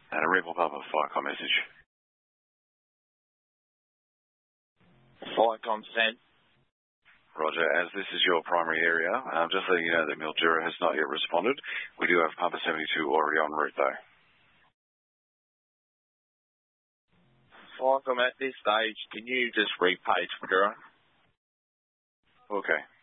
And a Rebel Papa Firecom message. Firecom sent. Roger, as this is your primary area, just letting you know that Mildura has not yet responded. We do have Papa 72 already en route though. Firecom, at this stage, can you just repage Mildura? Okay.